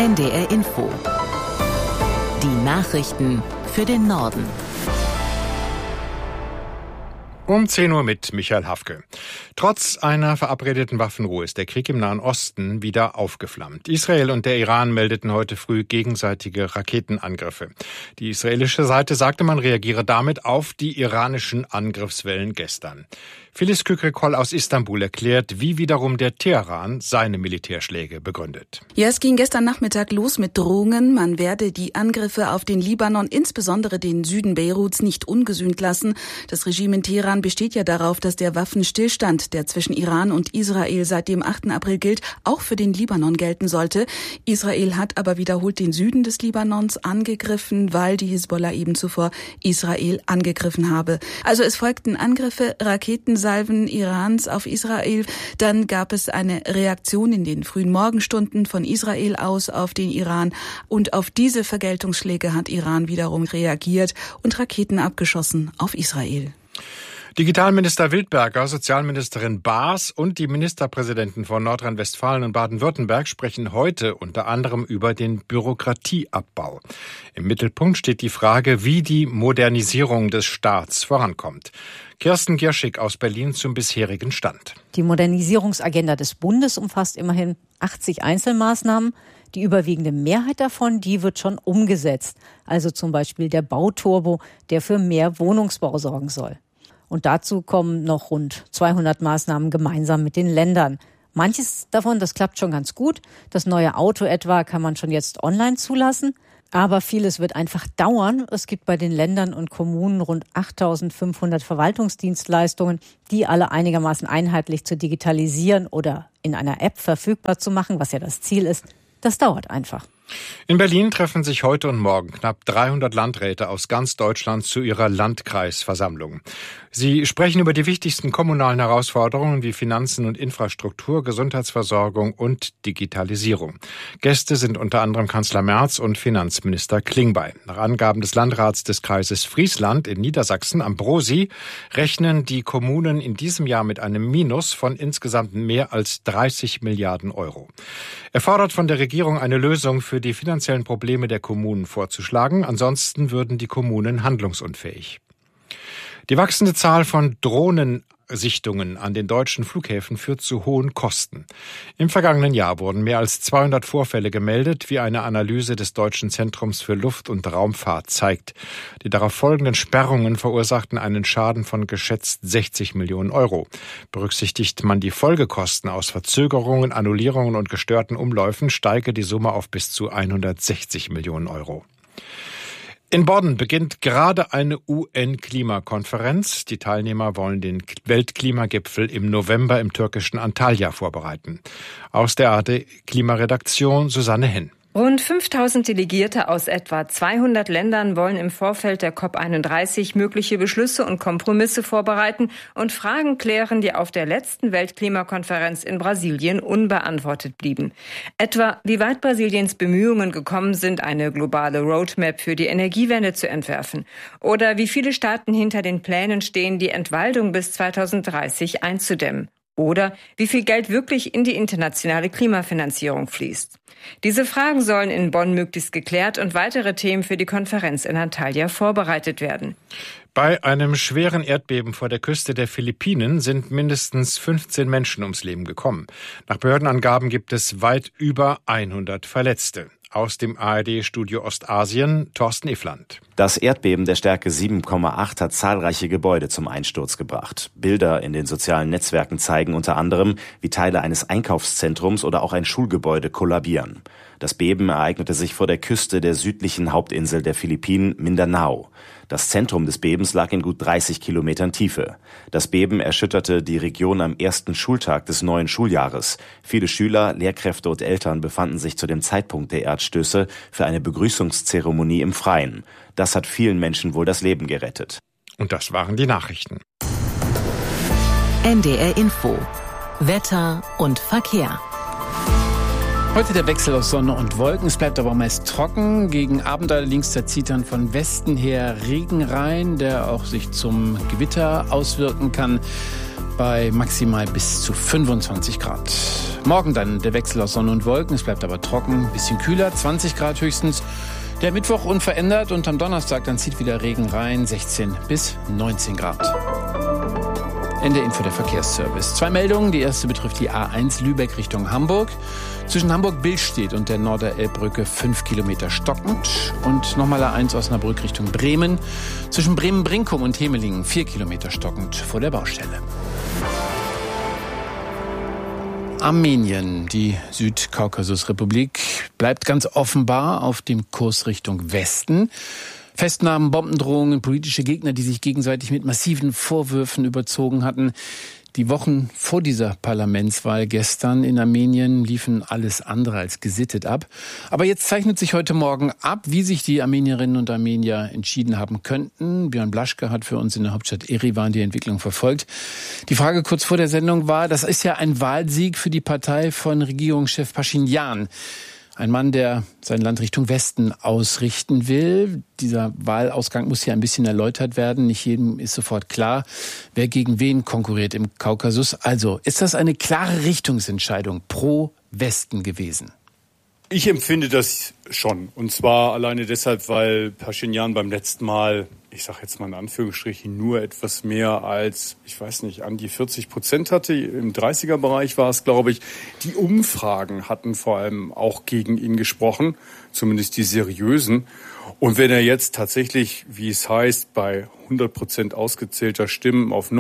NDR Info. Die Nachrichten für den Norden. Um 10 Uhr mit Michael Hafke. Trotz einer verabredeten Waffenruhe ist der Krieg im Nahen Osten wieder aufgeflammt. Israel und der Iran meldeten heute früh gegenseitige Raketenangriffe. Die israelische Seite sagte, man reagiere damit auf die iranischen Angriffswellen gestern. Phyllis Kükrikol aus Istanbul erklärt, wie wiederum der Teheran seine Militärschläge begründet. Ja, es ging gestern Nachmittag los mit Drohungen. Man werde die Angriffe auf den Libanon, insbesondere den Süden Beiruts, nicht ungesühnt lassen. Das Regime in Teheran besteht ja darauf, dass der Waffenstillstand, der zwischen Iran und Israel seit dem 8. April gilt, auch für den Libanon gelten sollte. Israel hat aber wiederholt den Süden des Libanons angegriffen, weil die Hisbollah eben zuvor Israel angegriffen habe. Also es folgten Angriffe, Raketensalven Irans auf Israel. Dann gab es eine Reaktion in den frühen Morgenstunden von Israel aus auf den Iran. Und auf diese Vergeltungsschläge hat Iran wiederum reagiert und Raketen abgeschossen auf Israel. Digitalminister Wildberger, Sozialministerin Baas und die Ministerpräsidenten von Nordrhein-Westfalen und Baden-Württemberg sprechen heute unter anderem über den Bürokratieabbau. Im Mittelpunkt steht die Frage, wie die Modernisierung des Staats vorankommt. Kirsten Gierschig aus Berlin zum bisherigen Stand. Die Modernisierungsagenda des Bundes umfasst immerhin 80 Einzelmaßnahmen. Die überwiegende Mehrheit davon, die wird schon umgesetzt. Also zum Beispiel der Bauturbo, der für mehr Wohnungsbau sorgen soll. Und dazu kommen noch rund 200 Maßnahmen gemeinsam mit den Ländern. Manches davon, das klappt schon ganz gut. Das neue Auto etwa kann man schon jetzt online zulassen. Aber vieles wird einfach dauern. Es gibt bei den Ländern und Kommunen rund 8.500 Verwaltungsdienstleistungen, die alle einigermaßen einheitlich zu digitalisieren oder in einer App verfügbar zu machen, was ja das Ziel ist. Das dauert einfach. In Berlin treffen sich heute und morgen knapp 300 Landräte aus ganz Deutschland zu ihrer Landkreisversammlung. Sie sprechen über die wichtigsten kommunalen Herausforderungen wie Finanzen und Infrastruktur, Gesundheitsversorgung und Digitalisierung. Gäste sind unter anderem Kanzler Merz und Finanzminister Klingbeil. Nach Angaben des Landrats des Kreises Friesland in Niedersachsen am Brosi rechnen die Kommunen in diesem Jahr mit einem Minus von insgesamt mehr als 30 Milliarden Euro. Er fordert von der Regierung eine Lösung für die finanziellen Probleme der Kommunen vorzuschlagen. Ansonsten würden die Kommunen handlungsunfähig. Die wachsende Zahl von Drohnensichtungen an den deutschen Flughäfen führt zu hohen Kosten. Im vergangenen Jahr wurden mehr als 200 Vorfälle gemeldet, wie eine Analyse des Deutschen Zentrums für Luft- und Raumfahrt zeigt. Die darauf folgenden Sperrungen verursachten einen Schaden von geschätzt 60 Millionen Euro. Berücksichtigt man die Folgekosten aus Verzögerungen, Annullierungen und gestörten Umläufen, steige die Summe auf bis zu 160 Millionen Euro. In Bonn beginnt gerade eine UN-Klimakonferenz. Die Teilnehmer wollen den Weltklimagipfel im November im türkischen Antalya vorbereiten. Aus der ARD-Klimaredaktion Susanne Henn. Rund 5.000 Delegierte aus etwa 200 Ländern wollen im Vorfeld der COP31 mögliche Beschlüsse und Kompromisse vorbereiten und Fragen klären, die auf der letzten Weltklimakonferenz in Brasilien unbeantwortet blieben. Etwa, wie weit Brasiliens Bemühungen gekommen sind, eine globale Roadmap für die Energiewende zu entwerfen. Oder wie viele Staaten hinter den Plänen stehen, die Entwaldung bis 2030 einzudämmen. Oder wie viel Geld wirklich in die internationale Klimafinanzierung fließt. Diese Fragen sollen in Bonn möglichst geklärt und weitere Themen für die Konferenz in Antalya vorbereitet werden. Bei einem schweren Erdbeben vor der Küste der Philippinen sind mindestens 15 Menschen ums Leben gekommen. Nach Behördenangaben gibt es weit über 100 Verletzte. Aus dem ARD-Studio Ostasien, Thorsten Iffland. Das Erdbeben der Stärke 7,8 hat zahlreiche Gebäude zum Einsturz gebracht. Bilder in den sozialen Netzwerken zeigen unter anderem, wie Teile eines Einkaufszentrums oder auch ein Schulgebäude kollabieren. Das Beben ereignete sich vor der Küste der südlichen Hauptinsel der Philippinen, Mindanao. Das Zentrum des Bebens lag in gut 30 Kilometern Tiefe. Das Beben erschütterte die Region am ersten Schultag des neuen Schuljahres. Viele Schüler, Lehrkräfte und Eltern befanden sich zu dem Zeitpunkt der Erdstöße für eine Begrüßungszeremonie im Freien. Das hat vielen Menschen wohl das Leben gerettet. Und das waren die Nachrichten. NDR Info. Wetter und Verkehr. Heute der Wechsel aus Sonne und Wolken. Es bleibt aber meist trocken. Gegen Abend allerdings, da zieht dann von Westen her Regen rein, der auch sich zum Gewitter auswirken kann, bei maximal bis zu 25 Grad. Morgen dann der Wechsel aus Sonne und Wolken. Es bleibt aber trocken, ein bisschen kühler, 20 Grad höchstens. Der Mittwoch unverändert und am Donnerstag dann zieht wieder Regen rein, 16 bis 19 Grad. Ende Info der Verkehrsservice. 2 Meldungen. Die erste betrifft die A1 Lübeck Richtung Hamburg. Zwischen Hamburg-Billstedt und der Norderelbbrücke 5 Kilometer stockend. Und nochmal A1 Osnabrück Richtung Bremen. Zwischen Bremen-Brinkum und Hemelingen 4 Kilometer stockend vor der Baustelle. Armenien, die Südkaukasusrepublik, bleibt ganz offenbar auf dem Kurs Richtung Westen. Festnahmen, Bombendrohungen, politische Gegner, die sich gegenseitig mit massiven Vorwürfen überzogen hatten. Die Wochen vor dieser Parlamentswahl gestern in Armenien liefen alles andere als gesittet ab. Aber jetzt zeichnet sich heute Morgen ab, wie sich die Armenierinnen und Armenier entschieden haben könnten. Björn Blaschke hat für uns in der Hauptstadt Erivan die Entwicklung verfolgt. Die Frage kurz vor der Sendung war, das ist ja ein Wahlsieg für die Partei von Regierungschef Pashinyan. Ein Mann, der sein Land Richtung Westen ausrichten will. Dieser Wahlausgang muss hier ein bisschen erläutert werden. Nicht jedem ist sofort klar, wer gegen wen konkurriert im Kaukasus. Also, ist das eine klare Richtungsentscheidung pro Westen gewesen? Ich empfinde das schon. Und zwar alleine deshalb, weil Pashinyan beim letzten Mal, ich sage jetzt mal in Anführungsstrichen, nur etwas mehr als, ich weiß nicht, an die 40% hatte. Im 30er-Bereich war es, glaube ich. Die Umfragen hatten vor allem auch gegen ihn gesprochen, zumindest die seriösen. Und wenn er jetzt tatsächlich, wie es heißt, bei 100% ausgezählter Stimmen auf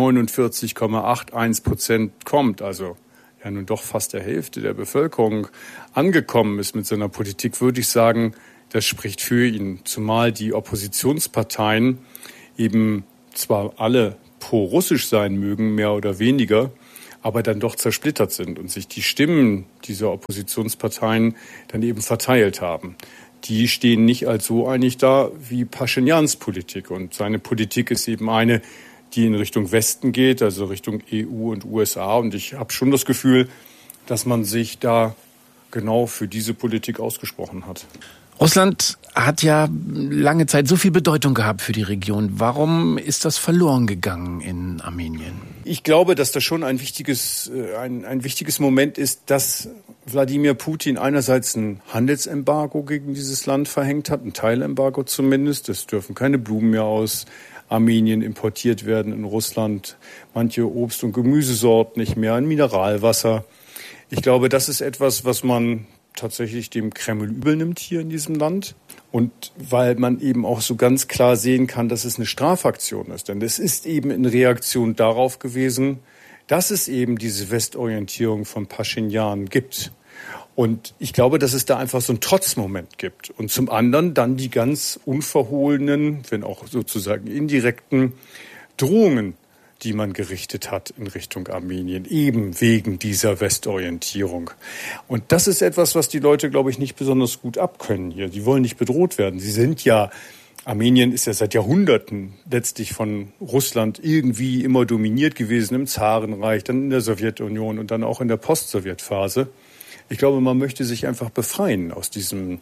49,81% kommt, also ja nun doch fast der Hälfte der Bevölkerung angekommen ist mit seiner Politik, würde ich sagen, das spricht für ihn. Zumal die Oppositionsparteien eben zwar alle pro-russisch sein mögen, mehr oder weniger, aber dann doch zersplittert sind und sich die Stimmen dieser Oppositionsparteien dann eben verteilt haben. Die stehen nicht als so einig da wie Paschinyans Politik. Und seine Politik ist eben eine, die in Richtung Westen geht, also Richtung EU und USA. Und ich habe schon das Gefühl, dass man sich da genau für diese Politik ausgesprochen hat. Russland hat ja lange Zeit so viel Bedeutung gehabt für die Region. Warum ist das verloren gegangen in Armenien? Ich glaube, dass das schon ein wichtiges Moment ist, dass Wladimir Putin einerseits ein Handelsembargo gegen dieses Land verhängt hat, ein Teilembargo zumindest. Es dürfen keine Blumen mehr aus Armenien importiert werden in Russland, manche Obst- und Gemüsesorten nicht mehr, ein Mineralwasser. Ich glaube, das ist etwas, was man tatsächlich dem Kreml übel nimmt hier in diesem Land. Und weil man eben auch so ganz klar sehen kann, dass es eine Strafaktion ist. Denn es ist eben in Reaktion darauf gewesen, dass es eben diese Westorientierung von Pashinyan gibt. Und ich glaube, dass es da einfach so einen Trotzmoment gibt. Und zum anderen dann die ganz unverhohlenen, wenn auch sozusagen indirekten Drohungen, die man gerichtet hat in Richtung Armenien, eben wegen dieser Westorientierung. Und das ist etwas, was die Leute, glaube ich, nicht besonders gut abkönnen hier. Die wollen nicht bedroht werden. Armenien ist ja seit Jahrhunderten letztlich von Russland irgendwie immer dominiert gewesen, im Zarenreich, dann in der Sowjetunion und dann auch in der Post-Sowjet-Phase. Ich glaube, man möchte sich einfach befreien aus diesem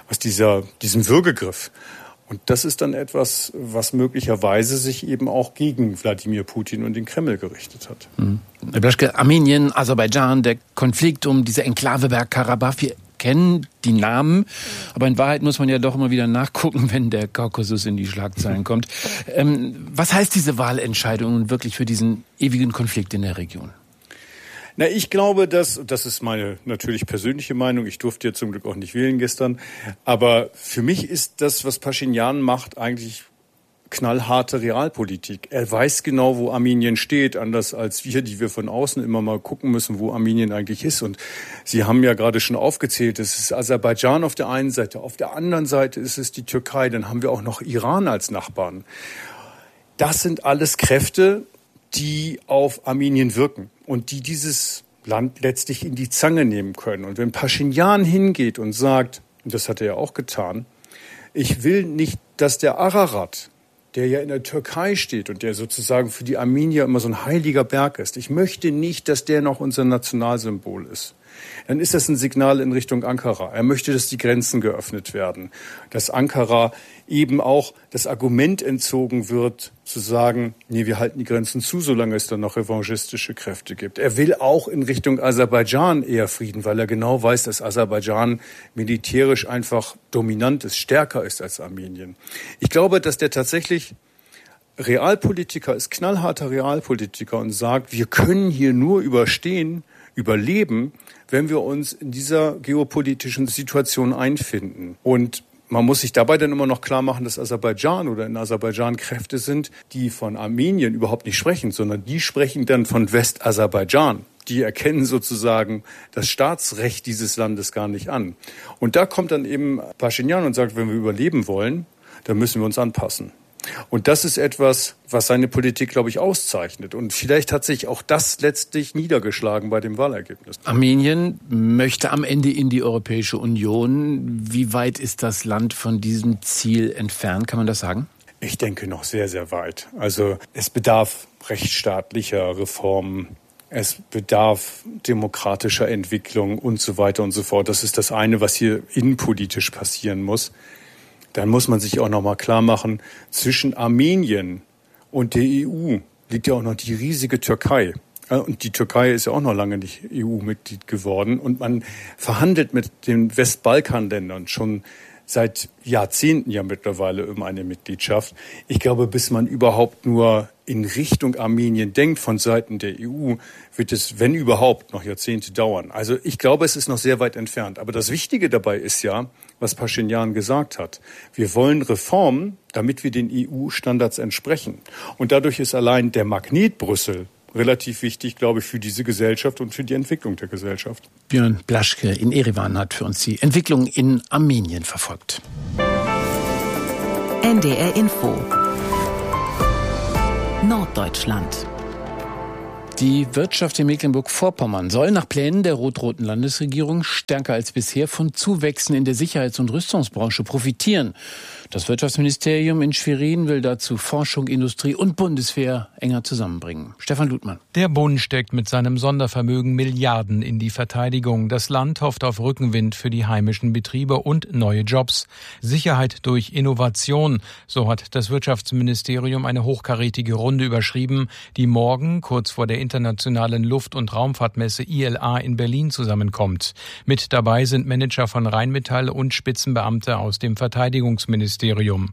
Würgegriff. Und das ist dann etwas, was möglicherweise sich eben auch gegen Wladimir Putin und den Kreml gerichtet hat. Herr Blaschke, Armenien, Aserbaidschan, der Konflikt um diese Enklave Bergkarabach, wir kennen die Namen, aber in Wahrheit muss man ja doch immer wieder nachgucken, wenn der Kaukasus in die Schlagzeilen kommt. Was heißt diese Wahlentscheidung nun wirklich für diesen ewigen Konflikt in der Region? Na, ich glaube, das ist meine natürlich persönliche Meinung. Ich durfte ja zum Glück auch nicht wählen gestern. Aber für mich ist das, was Pashinyan macht, eigentlich knallharte Realpolitik. Er weiß genau, wo Armenien steht, anders als wir, die wir von außen immer mal gucken müssen, wo Armenien eigentlich ist. Und Sie haben ja gerade schon aufgezählt, es ist Aserbaidschan auf der einen Seite, auf der anderen Seite ist es die Türkei, dann haben wir auch noch Iran als Nachbarn. Das sind alles Kräfte, die auf Armenien wirken und die dieses Land letztlich in die Zange nehmen können. Und wenn Pashinyan hingeht und sagt, und das hat er ja auch getan, ich will nicht, dass der Ararat, der ja in der Türkei steht und der sozusagen für die Armenier immer so ein heiliger Berg ist, ich möchte nicht, dass der noch unser Nationalsymbol ist. dann ist das ein Signal in Richtung Ankara. Er möchte, dass die Grenzen geöffnet werden, dass Ankara eben auch das Argument entzogen wird, zu sagen, nee, wir halten die Grenzen zu, solange es dann noch revanchistische Kräfte gibt. Er will auch in Richtung Aserbaidschan eher Frieden, weil er genau weiß, dass Aserbaidschan militärisch einfach dominant ist, stärker ist als Armenien. Ich glaube, dass der tatsächlich Realpolitiker ist, knallharter Realpolitiker und sagt, wir können hier nur überleben, wenn wir uns in dieser geopolitischen Situation einfinden. Und man muss sich dabei dann immer noch klar machen, dass Aserbaidschan oder in Aserbaidschan Kräfte sind, die von Armenien überhaupt nicht sprechen, sondern die sprechen dann von Westaserbaidschan. Die erkennen sozusagen das Staatsrecht dieses Landes gar nicht an. Und da kommt dann eben Paschinjan und sagt, wenn wir überleben wollen, dann müssen wir uns anpassen. Und das ist etwas, was seine Politik, glaube ich, auszeichnet. Und vielleicht hat sich auch das letztlich niedergeschlagen bei dem Wahlergebnis. Armenien möchte am Ende in die Europäische Union. Wie weit ist das Land von diesem Ziel entfernt? Kann man das sagen? Ich denke noch sehr, sehr weit. Also es bedarf rechtsstaatlicher Reformen. Es bedarf demokratischer Entwicklung und so weiter und so fort. Das ist das eine, was hier innenpolitisch passieren muss. Dann muss man sich auch noch mal klar machen, zwischen Armenien und der EU liegt ja auch noch die riesige Türkei. Und die Türkei ist ja auch noch lange nicht EU-Mitglied geworden. Und man verhandelt mit den Westbalkanländern schon seit Jahrzehnten ja mittlerweile um eine Mitgliedschaft. Ich glaube, bis man überhaupt nur in Richtung Armenien denkt von Seiten der EU, wird es, wenn überhaupt, noch Jahrzehnte dauern. Also ich glaube, es ist noch sehr weit entfernt. Aber das Wichtige dabei ist ja, was Paschinjan gesagt hat. Wir wollen Reformen, damit wir den EU-Standards entsprechen. Und dadurch ist allein der Magnet Brüssel relativ wichtig, glaube ich, für diese Gesellschaft und für die Entwicklung der Gesellschaft. Björn Blaschke in Erevan hat für uns die Entwicklung in Armenien verfolgt. NDR Info Norddeutschland. Die Wirtschaft in Mecklenburg-Vorpommern soll nach Plänen der rot-roten Landesregierung stärker als bisher von Zuwächsen in der Sicherheits- und Rüstungsbranche profitieren. Das Wirtschaftsministerium in Schwerin will dazu Forschung, Industrie und Bundeswehr enger zusammenbringen. Stefan Ludmann. Der Bund steckt mit seinem Sondervermögen Milliarden in die Verteidigung. Das Land hofft auf Rückenwind für die heimischen Betriebe und neue Jobs. Sicherheit durch Innovation, so hat das Wirtschaftsministerium eine hochkarätige Runde überschrieben, die morgen kurz vor der internationalen Luft- und Raumfahrtmesse ILA in Berlin zusammenkommt. Mit dabei sind Manager von Rheinmetall und Spitzenbeamte aus dem Verteidigungsministerium.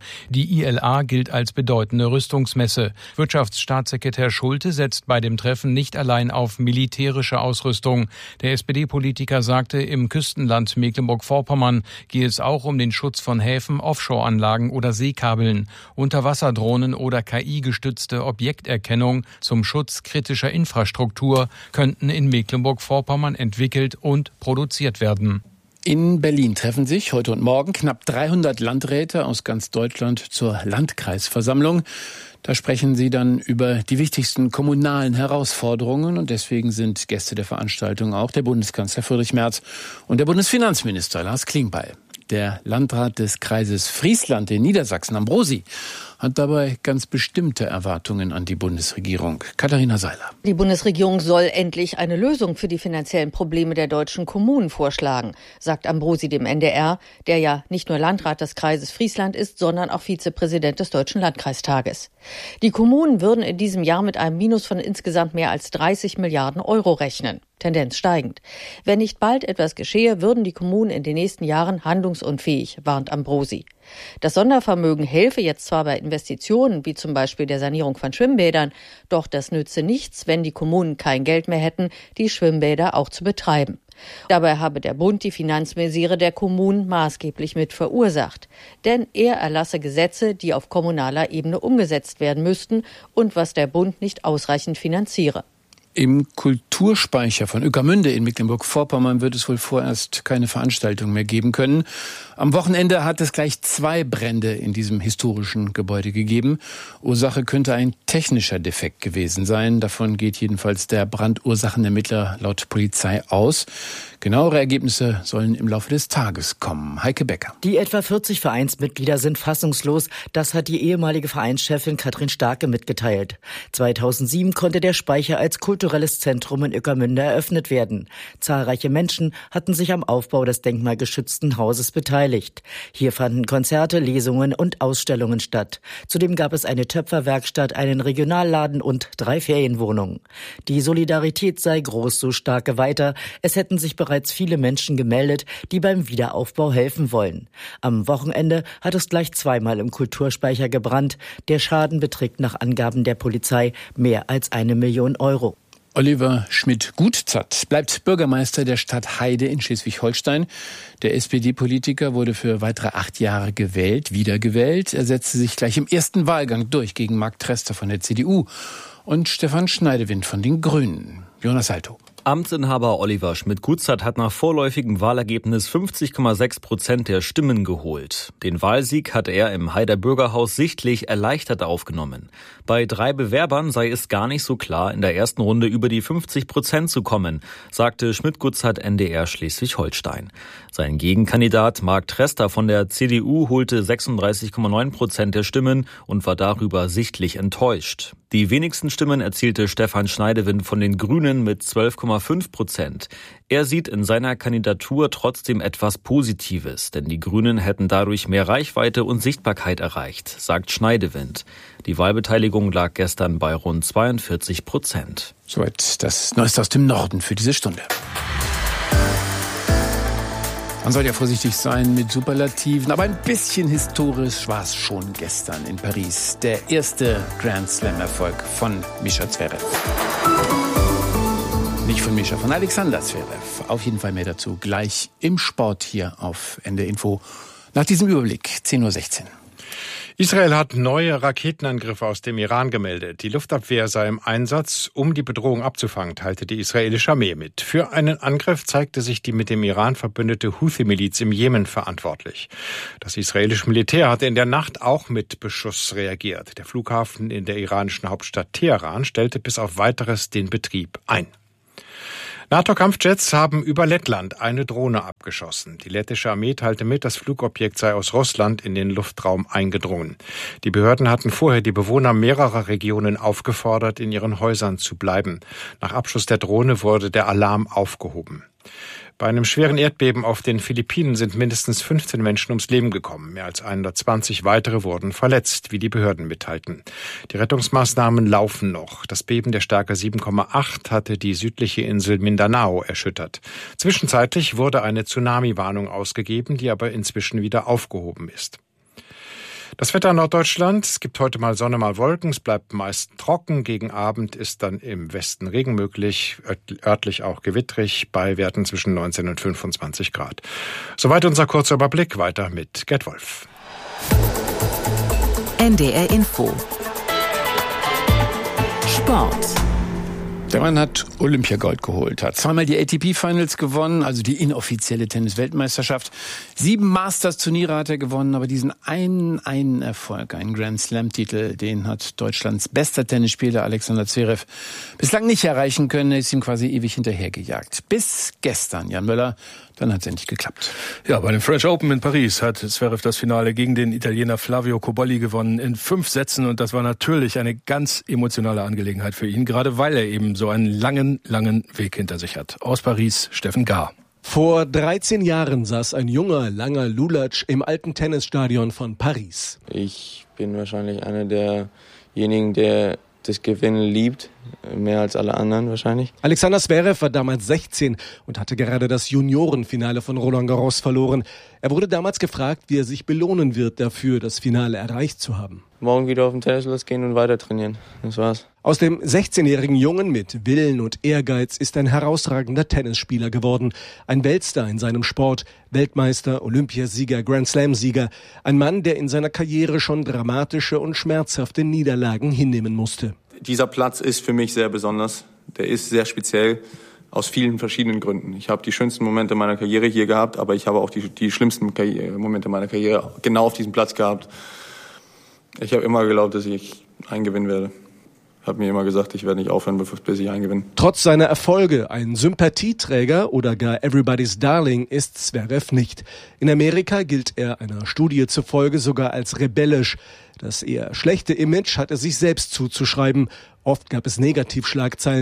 Die ILA gilt als bedeutende Rüstungsmesse. Wirtschaftsstaatssekretär Schulte setzt bei dem Treffen nicht allein auf militärische Ausrüstung. Der SPD-Politiker sagte, im Küstenland Mecklenburg-Vorpommern gehe es auch um den Schutz von Häfen, Offshore-Anlagen oder Seekabeln, Unterwasserdrohnen oder KI-gestützte Objekterkennung zum Schutz kritischer Infrastruktur könnten in Mecklenburg-Vorpommern entwickelt und produziert werden. In Berlin treffen sich heute und morgen knapp 300 Landräte aus ganz Deutschland zur Landkreisversammlung. Da sprechen sie dann über die wichtigsten kommunalen Herausforderungen und deswegen sind Gäste der Veranstaltung auch der Bundeskanzler Friedrich Merz und der Bundesfinanzminister Lars Klingbeil. Der Landrat des Kreises Friesland in Niedersachsen, Ambrosi, hat dabei ganz bestimmte Erwartungen an die Bundesregierung. Katharina Seiler. Die Bundesregierung soll endlich eine Lösung für die finanziellen Probleme der deutschen Kommunen vorschlagen, sagt Ambrosi dem NDR, der ja nicht nur Landrat des Kreises Friesland ist, sondern auch Vizepräsident des Deutschen Landkreistages. Die Kommunen würden in diesem Jahr mit einem Minus von insgesamt mehr als 30 Milliarden Euro rechnen. Tendenz steigend. Wenn nicht bald etwas geschehe, würden die Kommunen in den nächsten Jahren handlungsunfähig, warnt Ambrosi. Das Sondervermögen helfe jetzt zwar bei Investitionen, wie zum Beispiel der Sanierung von Schwimmbädern, doch das nütze nichts, wenn die Kommunen kein Geld mehr hätten, die Schwimmbäder auch zu betreiben. Dabei habe der Bund die Finanzmisere der Kommunen maßgeblich mit verursacht. Denn er erlasse Gesetze, die auf kommunaler Ebene umgesetzt werden müssten und was der Bund nicht ausreichend finanziere. Im Kulturspeicher von Ueckermünde in Mecklenburg-Vorpommern wird es wohl vorerst keine Veranstaltung mehr geben können. Am Wochenende hat es gleich 2 Brände in diesem historischen Gebäude gegeben. Ursache könnte ein technischer Defekt gewesen sein. Davon geht jedenfalls der Brandursachenermittler laut Polizei aus. Genauere Ergebnisse sollen im Laufe des Tages kommen. Heike Becker. Die etwa 40 Vereinsmitglieder sind fassungslos. Das hat die ehemalige Vereinschefin Katrin Starke mitgeteilt. 2007 konnte der Speicher als Kulturgut kulturelles Zentrum in Ueckermünde eröffnet werden. Zahlreiche Menschen hatten sich am Aufbau des denkmalgeschützten Hauses beteiligt. Hier fanden Konzerte, Lesungen und Ausstellungen statt. Zudem gab es eine Töpferwerkstatt, einen Regionalladen und 3 Ferienwohnungen. Die Solidarität sei groß, so Starke weiter. Es hätten sich bereits viele Menschen gemeldet, die beim Wiederaufbau helfen wollen. Am Wochenende hat es gleich zweimal im Kulturspeicher gebrannt. Der Schaden beträgt nach Angaben der Polizei mehr als 1 Million Euro. Oliver Schmidt-Gutzat bleibt Bürgermeister der Stadt Heide in Schleswig-Holstein. Der SPD-Politiker wurde für weitere 8 Jahre wiedergewählt. Er setzte sich gleich im ersten Wahlgang durch gegen Marc Trester von der CDU und Stefan Schneidewind von den Grünen. Jonas Salto. Amtsinhaber Oliver Schmidt-Gutzat hat nach vorläufigem Wahlergebnis 50,6% der Stimmen geholt. Den Wahlsieg hatte er im Heider Bürgerhaus sichtlich erleichtert aufgenommen. Bei 3 Bewerbern sei es gar nicht so klar, in der ersten Runde über die 50% zu kommen, sagte Schmidt-Gutzat NDR Schleswig-Holstein. Sein Gegenkandidat Marc Trester von der CDU holte 36,9% der Stimmen und war darüber sichtlich enttäuscht. Die wenigsten Stimmen erzielte Stefan Schneidewind von den Grünen mit 12,5%. Er sieht in seiner Kandidatur trotzdem etwas Positives, denn die Grünen hätten dadurch mehr Reichweite und Sichtbarkeit erreicht, sagt Schneidewind. Die Wahlbeteiligung lag gestern bei rund 42%. Soweit das Neueste aus dem Norden für diese Stunde. Man soll ja vorsichtig sein mit Superlativen, aber ein bisschen historisch war es schon gestern in Paris. Der erste Grand Slam-Erfolg von Mischa Zverev. Nicht von Mischa, von Alexander Zverev. Auf jeden Fall mehr dazu gleich im Sport hier auf NDR Info. Nach diesem Überblick, 10:16 Uhr. Israel hat neue Raketenangriffe aus dem Iran gemeldet. Die Luftabwehr sei im Einsatz, um die Bedrohung abzufangen, teilte die israelische Armee mit. Für einen Angriff zeigte sich die mit dem Iran verbündete Houthi-Miliz im Jemen verantwortlich. Das israelische Militär hatte in der Nacht auch mit Beschuss reagiert. Der Flughafen in der iranischen Hauptstadt Teheran stellte bis auf Weiteres den Betrieb ein. NATO-Kampfjets haben über Lettland eine Drohne abgeschossen. Die lettische Armee teilte mit, das Flugobjekt sei aus Russland in den Luftraum eingedrungen. Die Behörden hatten vorher die Bewohner mehrerer Regionen aufgefordert, in ihren Häusern zu bleiben. Nach Abschuss der Drohne wurde der Alarm aufgehoben. Bei einem schweren Erdbeben auf den Philippinen sind mindestens 15 Menschen ums Leben gekommen. Mehr als 120 weitere wurden verletzt, wie die Behörden mitteilten. Die Rettungsmaßnahmen laufen noch. Das Beben der Stärke 7,8 hatte die südliche Insel Mindanao erschüttert. Zwischenzeitlich wurde eine Tsunami-Warnung ausgegeben, die aber inzwischen wieder aufgehoben ist. Das Wetter in Norddeutschland, es gibt heute mal Sonne, mal Wolken, es bleibt meist trocken. Gegen Abend ist dann im Westen Regen möglich, örtlich auch gewittrig, bei Werten zwischen 19 und 25 Grad. Soweit unser kurzer Überblick, weiter mit Gerd Wolf. NDR Info. Sport. Der Mann hat Olympiagold geholt, hat zweimal die ATP-Finals gewonnen, also die inoffizielle Tennis-Weltmeisterschaft. 7 Masters-Turniere hat er gewonnen, aber diesen einen Erfolg, einen Grand-Slam-Titel, den hat Deutschlands bester Tennisspieler Alexander Zverev bislang nicht erreichen können. Er ist ihm quasi ewig hinterhergejagt. Bis gestern, Jan Möller, dann hat es endlich geklappt. Ja, bei dem French Open in Paris hat Zverev das Finale gegen den Italiener Flavio Cobolli gewonnen in 5 Sätzen. Und das war natürlich eine ganz emotionale Angelegenheit für ihn, gerade weil er eben so einen langen Weg hinter sich hat. Aus Paris, Steffen Gahr. Vor 13 Jahren saß ein junger, langer Lulatsch im alten Tennisstadion von Paris. Ich bin wahrscheinlich einer derjenigen, der das Gewinnen liebt, mehr als alle anderen wahrscheinlich. Alexander Zverev war damals 16 und hatte gerade das Juniorenfinale von Roland Garros verloren. Er wurde damals gefragt, wie er sich belohnen wird dafür, das Finale erreicht zu haben. Morgen wieder auf den Tennisplatz gehen und weiter trainieren. Das war's. Aus dem 16-jährigen Jungen mit Willen und Ehrgeiz ist ein herausragender Tennisspieler geworden. Ein Weltstar in seinem Sport, Weltmeister, Olympiasieger, Grand-Slam-Sieger. Ein Mann, der in seiner Karriere schon dramatische und schmerzhafte Niederlagen hinnehmen musste. Dieser Platz ist für mich sehr besonders. Der ist sehr speziell aus vielen verschiedenen Gründen. Ich habe die schönsten Momente meiner Karriere hier gehabt, aber ich habe auch die schlimmsten Momente meiner Karriere genau auf diesem Platz gehabt. Ich habe immer geglaubt, dass ich einen gewinnen werde. Ich habe mir immer gesagt, ich werde nicht aufhören, bis ich einen gewinne. Trotz seiner Erfolge, ein Sympathieträger oder gar Everybody's Darling ist Zverev nicht. In Amerika gilt er einer Studie zufolge sogar als rebellisch. Das eher schlechte Image hat er sich selbst zuzuschreiben. Oft gab es Negativschlagzeilen.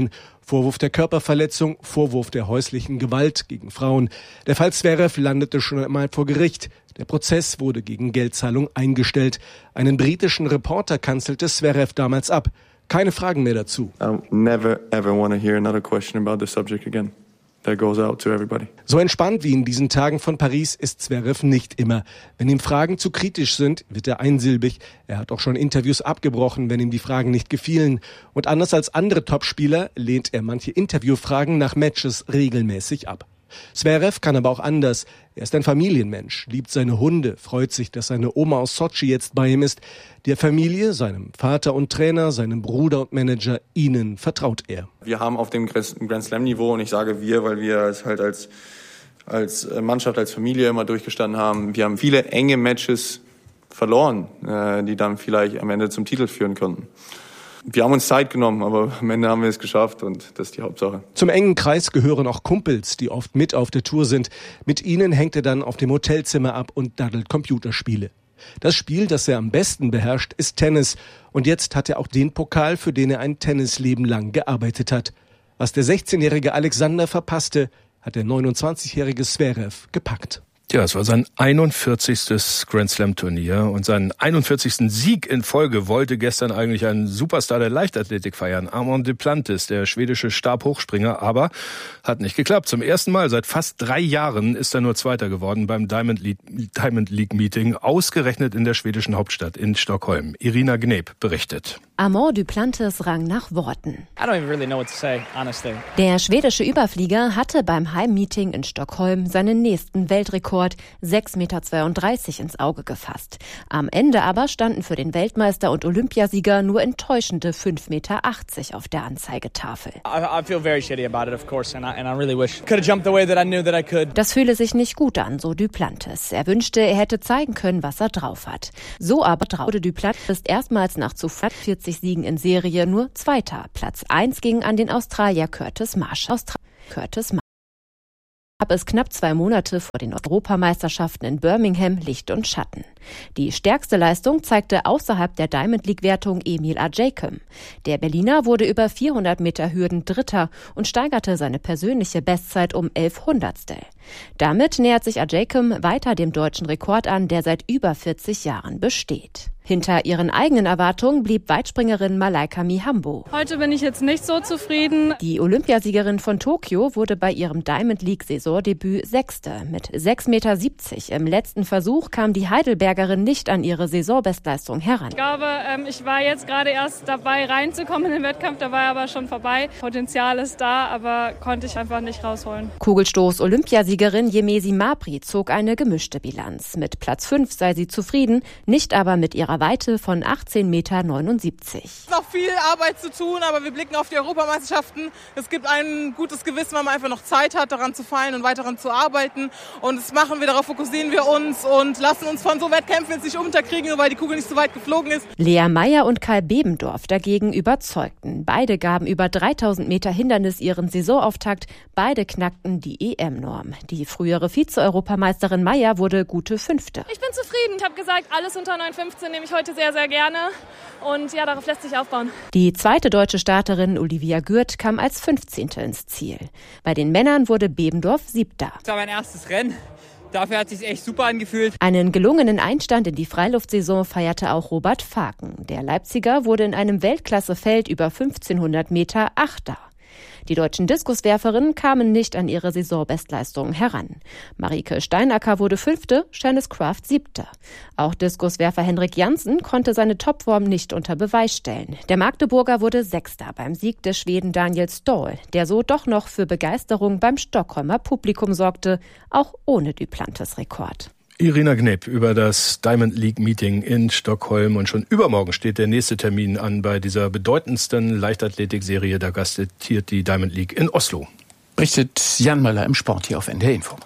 Vorwurf der Körperverletzung, Vorwurf der häuslichen Gewalt gegen Frauen. Der Fall Zverev landete schon einmal vor Gericht. Der Prozess wurde gegen Geldzahlung eingestellt. Einen britischen Reporter kanzelte Zverev damals ab. Keine Fragen mehr dazu. I never ever want to hear another question about the subject again. That goes out to everybody. So entspannt wie in diesen Tagen von Paris ist Zverev nicht immer. Wenn ihm Fragen zu kritisch sind, wird er einsilbig. Er hat auch schon Interviews abgebrochen, wenn ihm die Fragen nicht gefielen. Und anders als andere Topspieler lehnt er manche Interviewfragen nach Matches regelmäßig ab. Zverev kann aber auch anders. Er ist ein Familienmensch, liebt seine Hunde, freut sich, dass seine Oma aus Sotschi jetzt bei ihm ist. Der Familie, seinem Vater und Trainer, seinem Bruder und Manager, ihnen vertraut er. Wir haben auf dem Grand Slam Niveau, und ich sage wir, weil wir es halt als Mannschaft, als Familie immer durchgestanden haben, wir haben viele enge Matches verloren, die dann vielleicht am Ende zum Titel führen konnten. Wir haben uns Zeit genommen, aber am Ende haben wir es geschafft und das ist die Hauptsache. Zum engen Kreis gehören auch Kumpels, die oft mit auf der Tour sind. Mit ihnen hängt er dann auf dem Hotelzimmer ab und daddelt Computerspiele. Das Spiel, das er am besten beherrscht, ist Tennis. Und jetzt hat er auch den Pokal, für den er ein Tennisleben lang gearbeitet hat. Was der 16-jährige Alexander verpasste, hat der 29-jährige Zverev gepackt. Ja, es war sein 41. Grand Slam Turnier und seinen 41. Sieg in Folge wollte gestern eigentlich ein Superstar der Leichtathletik feiern, Armand Duplantis, der schwedische Stabhochspringer, aber hat nicht geklappt. Zum ersten Mal seit fast 3 Jahren ist er nur Zweiter geworden beim Diamond League Meeting, ausgerechnet in der schwedischen Hauptstadt in Stockholm. Irina Gneb berichtet. Armand Duplantis rang nach Worten. Der schwedische Überflieger hatte beim Heimmeeting in Stockholm seinen nächsten Weltrekord 6,32 Meter ins Auge gefasst. Am Ende aber standen für den Weltmeister und Olympiasieger nur enttäuschende 5,80 Meter auf der Anzeigetafel. Das fühle sich nicht gut an, so Duplantis. Er wünschte, er hätte zeigen können, was er drauf hat. So aber traute Duplantis erstmals nach zuvor 40 Siegen in Serie nur Zweiter. Platz 1 ging an den Australier Curtis Marsh. Gab es knapp 2 Monate vor den Europameisterschaften in Birmingham Licht und Schatten. Die stärkste Leistung zeigte außerhalb der Diamond League-Wertung Emil Ajaykum. Der Berliner wurde über 400 Meter Hürden Dritter und steigerte seine persönliche Bestzeit um 11 Hundertstel. Damit nähert sich Ajaykum weiter dem deutschen Rekord an, der seit über 40 Jahren besteht. Hinter ihren eigenen Erwartungen blieb Weitspringerin Malaika Mihambo. Heute bin ich jetzt nicht so zufrieden. Die Olympiasiegerin von Tokio wurde bei ihrem Diamond League Saisondebüt Sechste. Mit 6,70 Meter im letzten Versuch kam die Heidelbergerin nicht an ihre Saisonbestleistung heran. Ich glaube, ich war jetzt gerade erst dabei reinzukommen in den Wettkampf, da war aber schon vorbei. Potenzial ist da, aber konnte ich einfach nicht rausholen. Kugelstoß-Olympiasiegerin Yemesi Mabry zog eine gemischte Bilanz. Mit Platz 5 sei sie zufrieden, nicht aber mit ihrer Weite von 18,79 Meter. Es ist noch viel Arbeit zu tun, aber wir blicken auf die Europameisterschaften. Es gibt ein gutes Gewissen, weil man einfach noch Zeit hat, daran zu feilen und weiter daran zu arbeiten. Und das machen wir, darauf fokussieren wir uns und lassen uns von so Wettkämpfen jetzt nicht unterkriegen, nur weil die Kugel nicht so weit geflogen ist. Lea Meyer und Karl Bebendorf dagegen überzeugten. Beide gaben über 3000 Meter Hindernis ihren Saisonauftakt. Beide knackten die EM-Norm. Die frühere Vize-Europameisterin Meyer wurde gute Fünfte. Ich bin zufrieden. Ich habe gesagt, alles unter 9,15 nehme ich heute sehr, sehr gerne. Und ja, darauf lässt sich aufbauen. Die zweite deutsche Starterin Olivia Gürt kam als 15. ins Ziel. Bei den Männern wurde Bebendorf 7. Das war mein erstes Rennen. Dafür hat es sich echt super angefühlt. Einen gelungenen Einstand in die Freiluftsaison feierte auch Robert Faken. Der Leipziger wurde in einem Weltklassefeld über 1500 Meter 8. Die deutschen Diskuswerferinnen kamen nicht an ihre Saisonbestleistungen heran. Marike Steinacker wurde 5., Janice Kraft 7. Auch Diskuswerfer Henrik Janssen konnte seine Topform nicht unter Beweis stellen. Der Magdeburger wurde 6. beim Sieg des Schweden Daniel Stoll, der so doch noch für Begeisterung beim Stockholmer Publikum sorgte, auch ohne Duplantis Rekord. Irina Gneb über das Diamond League Meeting in Stockholm. Und schon übermorgen steht der nächste Termin an bei dieser bedeutendsten Leichtathletik-Serie. Da gastiert die Diamond League in Oslo. Berichtet Jan Möller im Sport hier auf NDR Info.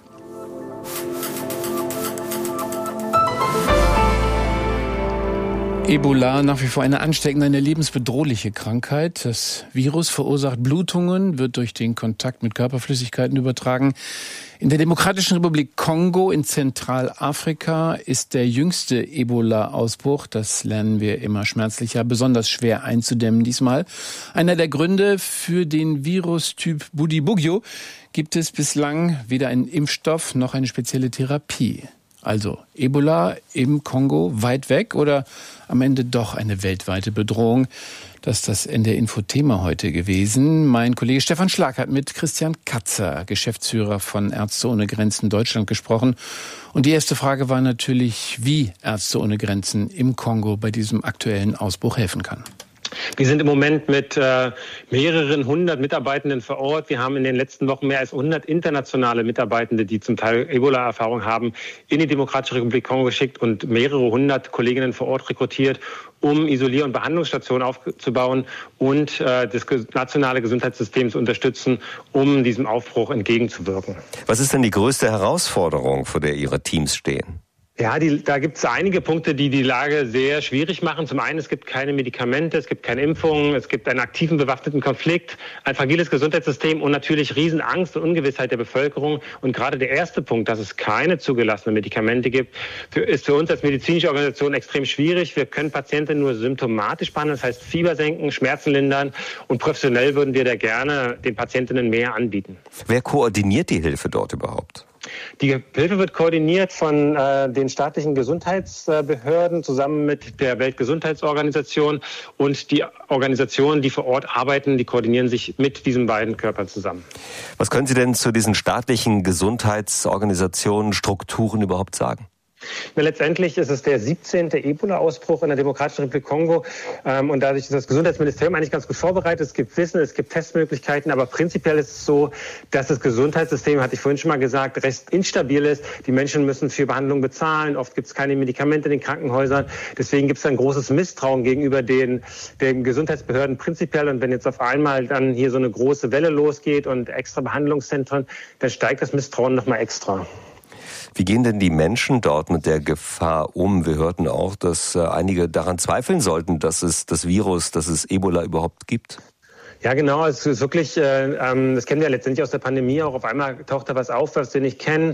Ebola nach wie vor eine ansteckende, eine lebensbedrohliche Krankheit. Das Virus verursacht Blutungen, wird durch den Kontakt mit Körperflüssigkeiten übertragen. In der Demokratischen Republik Kongo in Zentralafrika ist der jüngste Ebola-Ausbruch, das lernen wir immer schmerzlicher, besonders schwer einzudämmen diesmal. Einer der Gründe für den Virustyp Bundibugyo gibt es bislang weder einen Impfstoff noch eine spezielle Therapie. Also Ebola im Kongo weit weg oder am Ende doch eine weltweite Bedrohung? Das ist das NDR-Info-Thema heute gewesen. Mein Kollege Stefan Schlag hat mit Christian Katzer, Geschäftsführer von Ärzte ohne Grenzen Deutschland, gesprochen. Und die erste Frage war natürlich, wie Ärzte ohne Grenzen im Kongo bei diesem aktuellen Ausbruch helfen kann. Wir sind im Moment mit mehreren hundert Mitarbeitenden vor Ort. Wir haben in den letzten Wochen mehr als 100 internationale Mitarbeitende, die zum Teil Ebola-Erfahrung haben, in die Demokratische Republik Kongo geschickt und mehrere hundert Kolleginnen vor Ort rekrutiert, um Isolier- und Behandlungsstationen aufzubauen und das nationale Gesundheitssystem zu unterstützen, um diesem Aufbruch entgegenzuwirken. Was ist denn die größte Herausforderung, vor der Ihre Teams stehen? Ja, da gibt es einige Punkte, die die Lage sehr schwierig machen. Zum einen, es gibt keine Medikamente, es gibt keine Impfungen, es gibt einen aktiven bewaffneten Konflikt, ein fragiles Gesundheitssystem und natürlich Riesenangst und Ungewissheit der Bevölkerung. Und gerade der erste Punkt, dass es keine zugelassenen Medikamente gibt, ist für uns als medizinische Organisation extrem schwierig. Wir können Patienten nur symptomatisch behandeln, das heißt Fieber senken, Schmerzen lindern, und professionell würden wir da gerne den Patientinnen mehr anbieten. Wer koordiniert die Hilfe dort überhaupt? Die Hilfe wird koordiniert von den staatlichen Gesundheitsbehörden zusammen mit der Weltgesundheitsorganisation, und die Organisationen, die vor Ort arbeiten, die koordinieren sich mit diesen beiden Körpern zusammen. Was können Sie denn zu diesen staatlichen Gesundheitsorganisationen, Strukturen überhaupt sagen? Ja, letztendlich ist es der 17. Ebola-Ausbruch in der Demokratischen Republik Kongo. Und dadurch ist das Gesundheitsministerium eigentlich ganz gut vorbereitet. Es gibt Wissen, es gibt Testmöglichkeiten. Aber prinzipiell ist es so, dass das Gesundheitssystem, hatte ich vorhin schon mal gesagt, recht instabil ist. Die Menschen müssen für Behandlung bezahlen. Oft gibt es keine Medikamente in den Krankenhäusern. Deswegen gibt es ein großes Misstrauen gegenüber den Gesundheitsbehörden prinzipiell. Und wenn jetzt auf einmal dann hier so eine große Welle losgeht und extra Behandlungszentren, dann steigt das Misstrauen nochmal extra. Wie gehen denn die Menschen dort mit der Gefahr um? Wir hörten auch, dass einige daran zweifeln sollten, dass es das Virus, dass es Ebola überhaupt gibt. Ja, genau. Es ist wirklich, das kennen wir letztendlich aus der Pandemie auch. Auf einmal taucht da was auf, was wir nicht kennen.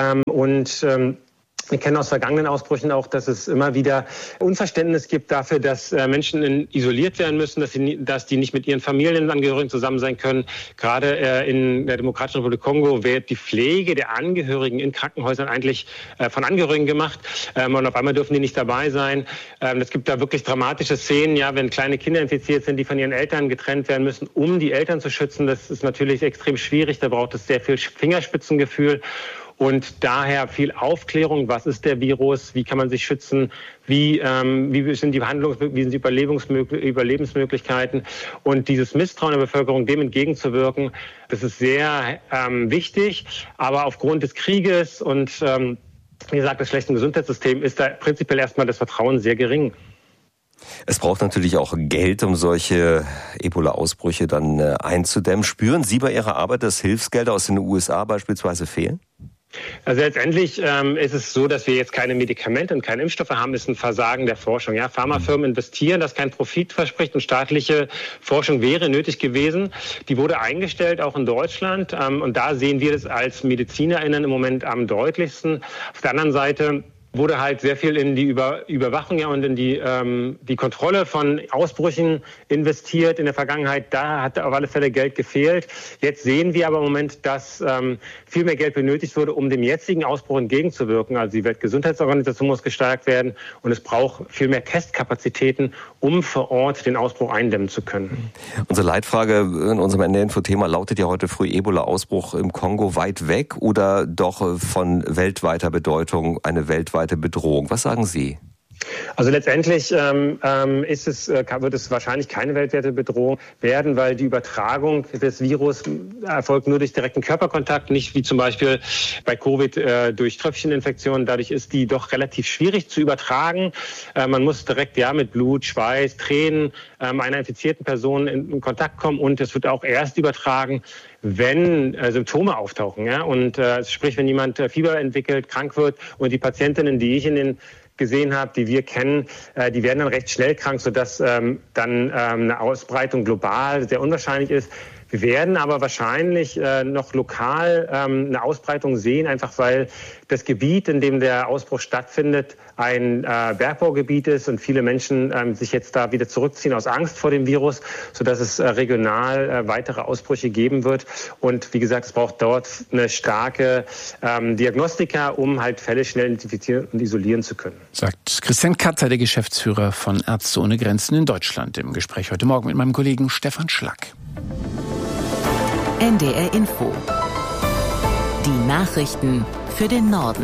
Wir kennen aus vergangenen Ausbrüchen auch, dass es immer wieder Unverständnis gibt dafür, dass Menschen isoliert werden müssen, dass die nicht mit ihren Familienangehörigen zusammen sein können. Gerade in der Demokratischen Republik Kongo wird die Pflege der Angehörigen in Krankenhäusern eigentlich von Angehörigen gemacht. Und auf einmal dürfen die nicht dabei sein. Es gibt da wirklich dramatische Szenen, ja, wenn kleine Kinder infiziert sind, die von ihren Eltern getrennt werden müssen, um die Eltern zu schützen. Das ist natürlich extrem schwierig. Da braucht es sehr viel Fingerspitzengefühl. Und daher viel Aufklärung, was ist der Virus, wie kann man sich schützen, wie sind die wie sind die Überlebensmöglichkeiten. Und dieses Misstrauen der Bevölkerung, dem entgegenzuwirken, das ist sehr wichtig. Aber aufgrund des Krieges und wie gesagt, des schlechten Gesundheitssystems ist da prinzipiell erstmal das Vertrauen sehr gering. Es braucht natürlich auch Geld, um solche Ebola-Ausbrüche dann einzudämmen. Spüren Sie bei Ihrer Arbeit, dass Hilfsgelder aus den USA beispielsweise fehlen? Also letztendlich ist es so, dass wir jetzt keine Medikamente und keine Impfstoffe haben, ist ein Versagen der Forschung. Ja, Pharmafirmen investieren, das kein Profit verspricht, und staatliche Forschung wäre nötig gewesen. Die wurde eingestellt, auch in Deutschland. Und da sehen wir das als MedizinerInnen im Moment am deutlichsten. Auf der anderen Seite wurde halt sehr viel in die Überwachung und in die Kontrolle von Ausbrüchen investiert in der Vergangenheit. Da hat auf alle Fälle Geld gefehlt. Jetzt sehen wir aber im Moment, dass viel mehr Geld benötigt wurde, um dem jetzigen Ausbruch entgegenzuwirken. Also die Weltgesundheitsorganisation muss gestärkt werden, und es braucht viel mehr Testkapazitäten, um vor Ort den Ausbruch eindämmen zu können. Unsere Leitfrage in unserem NDR-Info-Thema lautet ja heute früh: Ebola-Ausbruch im Kongo weit weg oder doch von weltweiter Bedeutung, eine weltweite Bedrohung? Was sagen Sie? Also letztendlich wird es wahrscheinlich keine weltweite Bedrohung werden, weil die Übertragung des Virus erfolgt nur durch direkten Körperkontakt, nicht wie zum Beispiel bei Covid durch Tröpfcheninfektionen. Dadurch ist die doch relativ schwierig zu übertragen. Man muss direkt mit Blut, Schweiß, Tränen einer infizierten Person in Kontakt kommen, und es wird auch erst übertragen, wenn Symptome auftauchen. Ja? Und sprich, wenn jemand Fieber entwickelt, krank wird, und die Patientinnen, die ich in den gesehen habe, die wir kennen, die werden dann recht schnell krank, sodass dann eine Ausbreitung global sehr unwahrscheinlich ist. Wir werden aber wahrscheinlich noch lokal eine Ausbreitung sehen, einfach weil das Gebiet, in dem der Ausbruch stattfindet, ein Bergbaugebiet ist und viele Menschen sich jetzt da wieder zurückziehen aus Angst vor dem Virus, sodass es regional weitere Ausbrüche geben wird. Und wie gesagt, es braucht dort eine starke Diagnostika, um halt Fälle schnell identifizieren und isolieren zu können. Sagt Christian Katzer, der Geschäftsführer von Ärzte ohne Grenzen in Deutschland, im Gespräch heute Morgen mit meinem Kollegen Stefan Schlack. NDR Info. Die Nachrichten für den Norden.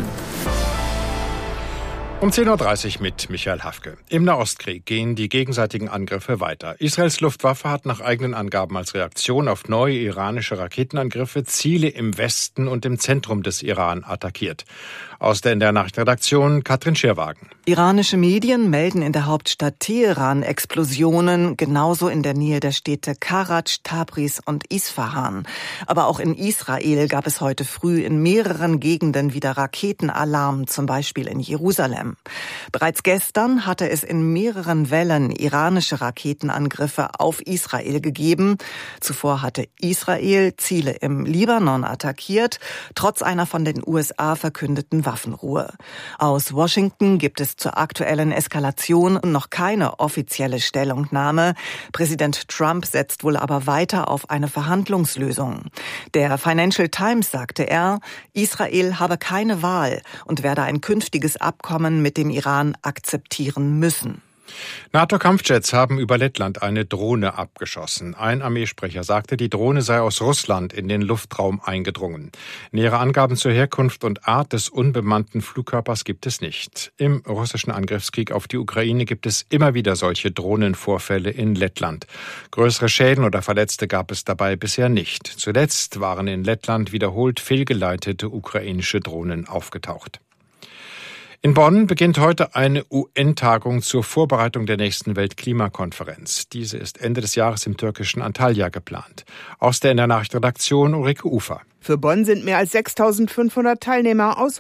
Um 10.30 Uhr mit Michael Hafke. Im Nahostkrieg gehen die gegenseitigen Angriffe weiter. Israels Luftwaffe hat nach eigenen Angaben als Reaktion auf neue iranische Raketenangriffe Ziele im Westen und im Zentrum des Iran attackiert. Aus der NDR Nachrichtenredaktion Katrin Schirwagen. Iranische Medien melden in der Hauptstadt Teheran Explosionen, genauso in der Nähe der Städte Karaj, Tabriz und Isfahan. Aber auch in Israel gab es heute früh in mehreren Gegenden wieder Raketenalarm, zum Beispiel in Jerusalem. Bereits gestern hatte es in mehreren Wellen iranische Raketenangriffe auf Israel gegeben. Zuvor hatte Israel Ziele im Libanon attackiert, trotz einer von den USA verkündeten Waffenruhe. Aus Washington gibt es zur aktuellen Eskalation noch keine offizielle Stellungnahme. Präsident Trump setzt wohl aber weiter auf eine Verhandlungslösung. Der Financial Times sagte Israel habe keine Wahl und werde ein künftiges Abkommen mit dem Iran akzeptieren müssen. NATO-Kampfjets haben über Lettland eine Drohne abgeschossen. Ein Armeesprecher sagte, die Drohne sei aus Russland in den Luftraum eingedrungen. Nähere Angaben zur Herkunft und Art des unbemannten Flugkörpers gibt es nicht. Im russischen Angriffskrieg auf die Ukraine gibt es immer wieder solche Drohnenvorfälle in Lettland. Größere Schäden oder Verletzte gab es dabei bisher nicht. Zuletzt waren in Lettland wiederholt fehlgeleitete ukrainische Drohnen aufgetaucht. In Bonn beginnt heute eine UN-Tagung zur Vorbereitung der nächsten Weltklimakonferenz. Diese ist Ende des Jahres im türkischen Antalya geplant. Aus der NDR Nachrichtenredaktion Ulrike Ufer. Für Bonn sind mehr als 6.500 Teilnehmer aus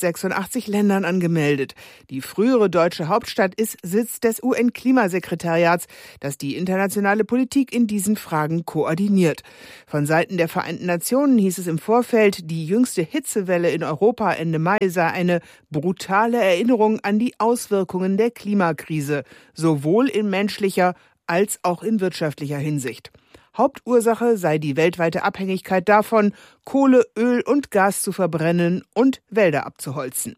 186 Ländern angemeldet. Die frühere deutsche Hauptstadt ist Sitz des UN-Klimasekretariats, das die internationale Politik in diesen Fragen koordiniert. Von Seiten der Vereinten Nationen hieß es im Vorfeld, die jüngste Hitzewelle in Europa Ende Mai sei eine brutale Erinnerung an die Auswirkungen der Klimakrise, sowohl in menschlicher als auch in wirtschaftlicher Hinsicht. Hauptursache sei die weltweite Abhängigkeit davon, Kohle, Öl und Gas zu verbrennen und Wälder abzuholzen.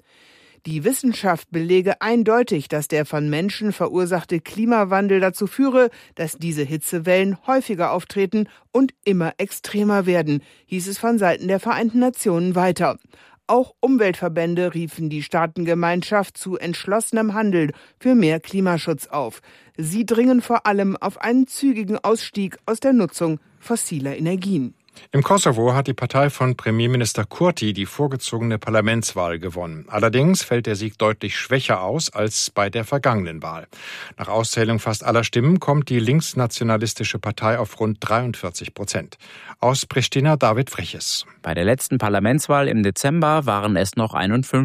Die Wissenschaft belege eindeutig, dass der von Menschen verursachte Klimawandel dazu führe, dass diese Hitzewellen häufiger auftreten und immer extremer werden, hieß es von Seiten der Vereinten Nationen weiter. Auch Umweltverbände riefen die Staatengemeinschaft zu entschlossenem Handeln für mehr Klimaschutz auf. Sie dringen vor allem auf einen zügigen Ausstieg aus der Nutzung fossiler Energien. Im Kosovo hat die Partei von Premierminister Kurti die vorgezogene Parlamentswahl gewonnen. Allerdings fällt der Sieg deutlich schwächer aus als bei der vergangenen Wahl. Nach Auszählung fast aller Stimmen kommt die linksnationalistische Partei auf rund 43%. Aus Pristina David Freches. Bei der letzten Parlamentswahl im Dezember waren es noch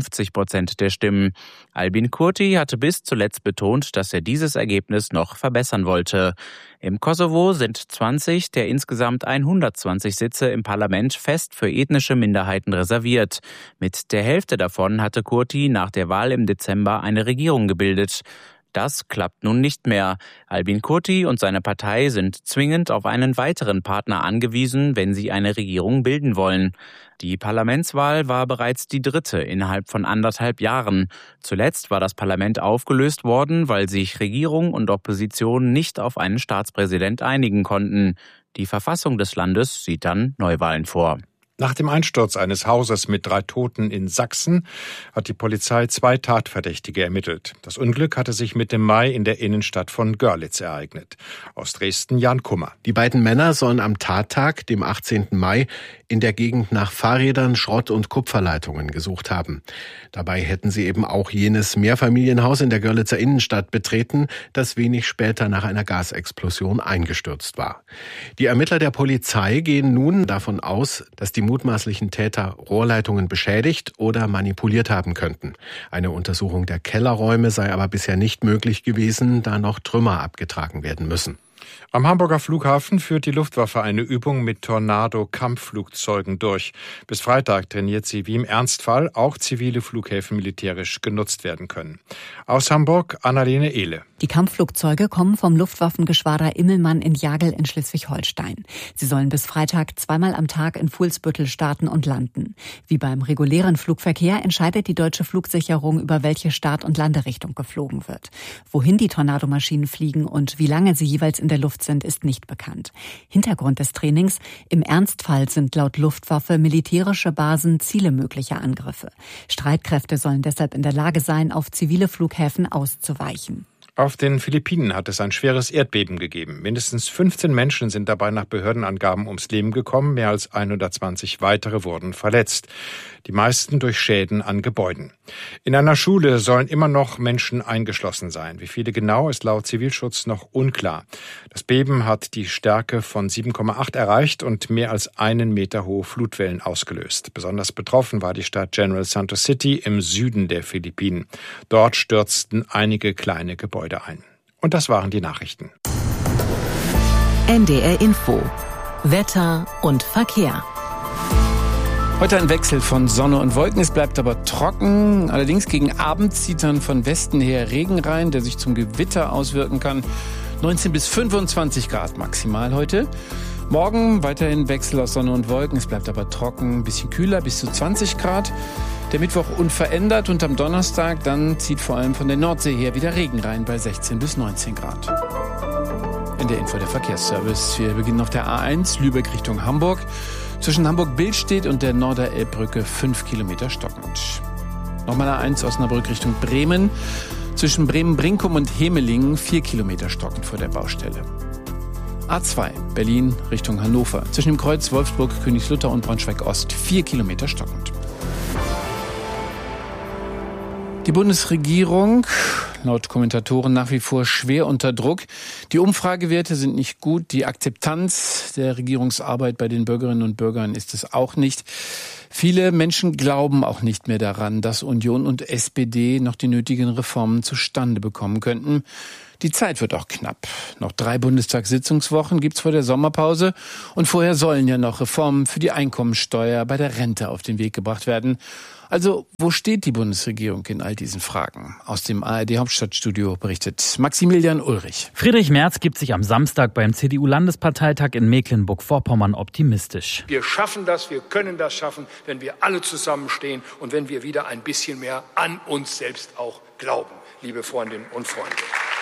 51% der Stimmen. Albin Kurti hatte bis zuletzt betont, dass er dieses Ergebnis noch verbessern wollte. Im Kosovo sind 20 der insgesamt 120 Sitze im Parlament fest für ethnische Minderheiten reserviert. Mit der Hälfte davon hatte Kurti nach der Wahl im Dezember eine Regierung gebildet. Das klappt nun nicht mehr. Albin Kurti und seine Partei sind zwingend auf einen weiteren Partner angewiesen, wenn sie eine Regierung bilden wollen. Die Parlamentswahl war bereits die dritte innerhalb von 1,5 Jahren. Zuletzt war das Parlament aufgelöst worden, weil sich Regierung und Opposition nicht auf einen Staatspräsident einigen konnten. Die Verfassung des Landes sieht dann Neuwahlen vor. Nach dem Einsturz eines Hauses mit 3 Toten in Sachsen hat die Polizei 2 Tatverdächtige ermittelt. Das Unglück hatte sich Mitte Mai in der Innenstadt von Görlitz ereignet. Aus Dresden Jan Kummer. Die beiden Männer sollen am Tattag, dem 18. Mai, in der Gegend nach Fahrrädern, Schrott- und Kupferleitungen gesucht haben. Dabei hätten sie eben auch jenes Mehrfamilienhaus in der Görlitzer Innenstadt betreten, das wenig später nach einer Gasexplosion eingestürzt war. Die Ermittler der Polizei gehen nun davon aus, dass die mutmaßlichen Täter Rohrleitungen beschädigt oder manipuliert haben könnten. Eine Untersuchung der Kellerräume sei aber bisher nicht möglich gewesen, da noch Trümmer abgetragen werden müssen. Am Hamburger Flughafen führt die Luftwaffe eine Übung mit Tornado-Kampfflugzeugen durch. Bis Freitag trainiert sie, wie im Ernstfall auch zivile Flughäfen militärisch genutzt werden können. Aus Hamburg, Annalene Ehle. Die Kampfflugzeuge kommen vom Luftwaffengeschwader Immelmann in Jagel in Schleswig-Holstein. Sie sollen bis Freitag zweimal am Tag in Fuhlsbüttel starten und landen. Wie beim regulären Flugverkehr entscheidet die deutsche Flugsicherung, über welche Start- und Landerichtung geflogen wird. Wohin die Tornadomaschinen fliegen und wie lange sie jeweils in der Luft sind, ist nicht bekannt. Hintergrund des Trainings: im Ernstfall sind laut Luftwaffe militärische Basen Ziele möglicher Angriffe. Streitkräfte sollen deshalb in der Lage sein, auf zivile Flughäfen auszuweichen. Auf den Philippinen hat es ein schweres Erdbeben gegeben. Mindestens 15 Menschen sind dabei nach Behördenangaben ums Leben gekommen. Mehr als 120 weitere wurden verletzt. Die meisten durch Schäden an Gebäuden. In einer Schule sollen immer noch Menschen eingeschlossen sein. Wie viele genau, ist laut Zivilschutz noch unklar. Das Beben hat die Stärke von 7,8 erreicht und mehr als 1 Meter hohe Flutwellen ausgelöst. Besonders betroffen war die Stadt General Santos City im Süden der Philippinen. Dort stürzten einige kleine Gebäude ein. Und das waren die Nachrichten. NDR Info. Wetter und Verkehr. Heute ein Wechsel von Sonne und Wolken, es bleibt aber trocken. Allerdings gegen Abend zieht dann von Westen her Regen rein, der sich zum Gewitter auswirken kann. 19 bis 25 Grad maximal heute. Morgen weiterhin Wechsel aus Sonne und Wolken, es bleibt aber trocken, ein bisschen kühler, bis zu 20 Grad. Der Mittwoch unverändert und am Donnerstag dann zieht vor allem von der Nordsee her wieder Regen rein bei 16 bis 19 Grad. In der Info der Verkehrsservice. Wir beginnen auf der A1 Lübeck Richtung Hamburg. Zwischen Hamburg-Billstedt und der Norderelbbrücke 5 Kilometer stockend. Nochmal A1 Osnabrück Richtung Bremen. Zwischen Bremen-Brinkum und Hemelingen 4 Kilometer stockend vor der Baustelle. A2 Berlin Richtung Hannover. Zwischen dem Kreuz Wolfsburg, Königslutter und Braunschweig-Ost 4 Kilometer stockend. Die Bundesregierung, laut Kommentatoren nach wie vor schwer unter Druck. Die Umfragewerte sind nicht gut. Die Akzeptanz der Regierungsarbeit bei den Bürgerinnen und Bürgern ist es auch nicht. Viele Menschen glauben auch nicht mehr daran, dass Union und SPD noch die nötigen Reformen zustande bekommen könnten. Die Zeit wird auch knapp. Noch 3 Bundestagssitzungswochen gibt's vor der Sommerpause. Und vorher sollen ja noch Reformen für die Einkommensteuer bei der Rente auf den Weg gebracht werden. Also, wo steht die Bundesregierung in all diesen Fragen? Aus dem ARD-Hauptstadtstudio berichtet Maximilian Ulrich. Friedrich Merz gibt sich am Samstag beim CDU-Landesparteitag in Mecklenburg-Vorpommern optimistisch. Wir schaffen das, wir können das schaffen, wenn wir alle zusammenstehen und wenn wir wieder ein bisschen mehr an uns selbst auch glauben, liebe Freundinnen und Freunde.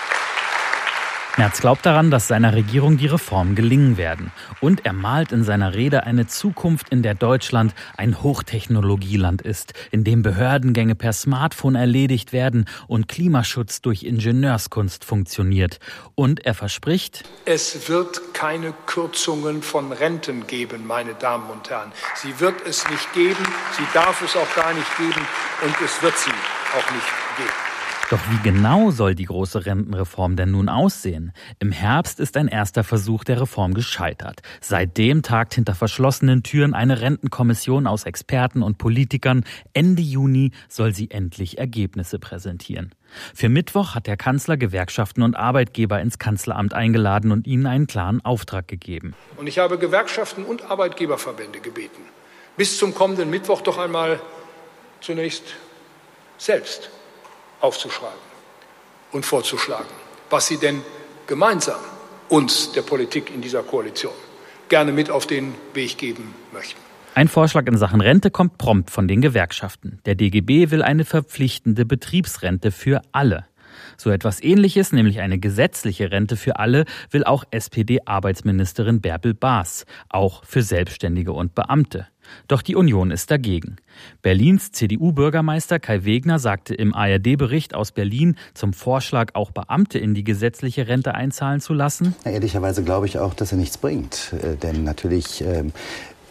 Merz glaubt daran, dass seiner Regierung die Reformen gelingen werden. Und er malt in seiner Rede eine Zukunft, in der Deutschland ein Hochtechnologieland ist, in dem Behördengänge per Smartphone erledigt werden und Klimaschutz durch Ingenieurskunst funktioniert. Und er verspricht: Es wird keine Kürzungen von Renten geben, meine Damen und Herren. Sie wird es nicht geben, sie darf es auch gar nicht geben und es wird sie auch nicht geben. Doch wie genau soll die große Rentenreform denn nun aussehen? Im Herbst ist ein erster Versuch der Reform gescheitert. Seitdem tagt hinter verschlossenen Türen eine Rentenkommission aus Experten und Politikern. Ende Juni soll sie endlich Ergebnisse präsentieren. Für Mittwoch hat der Kanzler Gewerkschaften und Arbeitgeber ins Kanzleramt eingeladen und ihnen einen klaren Auftrag gegeben. Und ich habe Gewerkschaften und Arbeitgeberverbände gebeten, bis zum kommenden Mittwoch doch einmal zunächst selbst aufzuschreiben und vorzuschlagen, was sie denn gemeinsam uns, der Politik in dieser Koalition, gerne mit auf den Weg geben möchten. Ein Vorschlag in Sachen Rente kommt prompt von den Gewerkschaften. Der DGB will eine verpflichtende Betriebsrente für alle. So etwas Ähnliches, nämlich eine gesetzliche Rente für alle, will auch SPD-Arbeitsministerin Bärbel Baas, auch für Selbstständige und Beamte. Doch die Union ist dagegen. Berlins CDU-Bürgermeister Kai Wegner sagte im ARD-Bericht aus Berlin zum Vorschlag, auch Beamte in die gesetzliche Rente einzahlen zu lassen: Ehrlicherweise glaube ich auch, dass er nichts bringt. Denn natürlich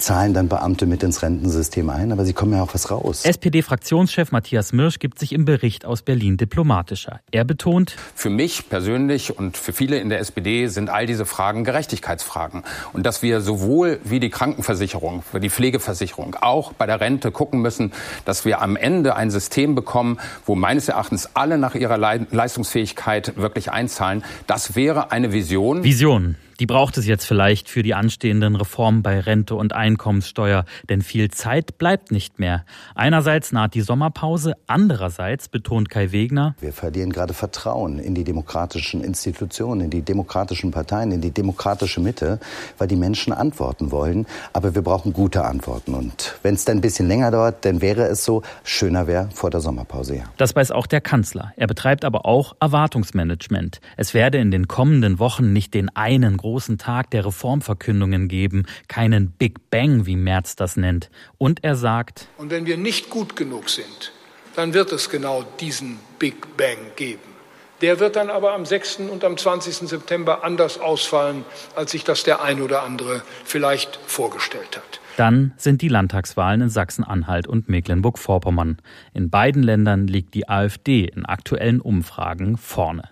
zahlen dann Beamte mit ins Rentensystem ein, aber sie kommen ja auch was raus. SPD-Fraktionschef Matthias Mirsch gibt sich im Bericht aus Berlin diplomatischer. Er betont: Für mich persönlich und für viele in der SPD sind all diese Fragen Gerechtigkeitsfragen. Und dass wir sowohl wie die Krankenversicherung, wie die Pflegeversicherung, auch bei der Rente gucken müssen, dass wir am Ende ein System bekommen, wo meines Erachtens alle nach ihrer Leistungsfähigkeit wirklich einzahlen. Das wäre eine Vision. Die braucht es jetzt vielleicht für die anstehenden Reformen bei Rente und Einkommenssteuer, denn viel Zeit bleibt nicht mehr. Einerseits naht die Sommerpause, andererseits, betont Kai Wegner, wir verlieren gerade Vertrauen in die demokratischen Institutionen, in die demokratischen Parteien, in die demokratische Mitte, weil die Menschen Antworten wollen, aber wir brauchen gute Antworten. Und wenn es dann ein bisschen länger dauert, dann wäre es so, schöner wäre vor der Sommerpause. Ja. Das weiß auch der Kanzler. Er betreibt aber auch Erwartungsmanagement. Es werde in den kommenden Wochen nicht den einen großen Tag der Reformverkündungen geben, keinen Big Bang, wie Merz das nennt. Und er sagt: Und wenn wir nicht gut genug sind, dann wird es genau diesen Big Bang geben. Der wird dann aber am 6. und am 20. September anders ausfallen, als sich das der ein oder andere vielleicht vorgestellt hat. Dann sind die Landtagswahlen in Sachsen-Anhalt und Mecklenburg-Vorpommern. In beiden Ländern liegt die AfD in aktuellen Umfragen vorne.